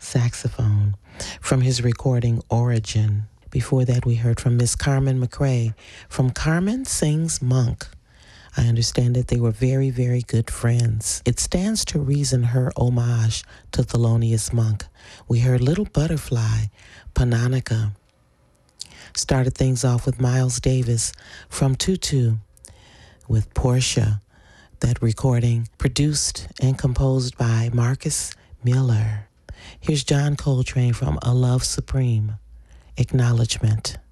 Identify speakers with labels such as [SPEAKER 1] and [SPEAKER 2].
[SPEAKER 1] saxophone from his recording Origin. Before that, we heard from Miss Carmen McRae from Carmen Sings Monk. I understand that they were very, very good friends. It stands to reason her homage to Thelonious Monk. We heard Little Butterfly, Pananica. Started things off with Miles Davis from Tutu with Portia. That recording produced and composed by Marcus Miller. Here's John Coltrane from A Love Supreme, Acknowledgement.